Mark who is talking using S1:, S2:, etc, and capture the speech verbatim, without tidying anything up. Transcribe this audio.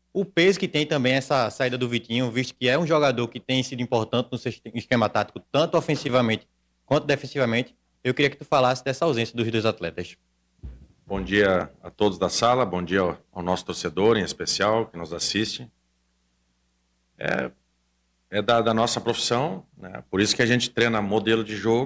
S1: o peso que tem também essa saída do Vitinho, visto que é um jogador que tem sido importante no seu esquema tático, tanto ofensivamente quanto defensivamente. Eu queria que tu falasse dessa ausência dos dois atletas.
S2: Bom dia a todos da sala, bom dia ao, ao nosso torcedor em especial que nos assiste. É, é da, da nossa profissão, né? Por isso que a gente treina modelo de jogo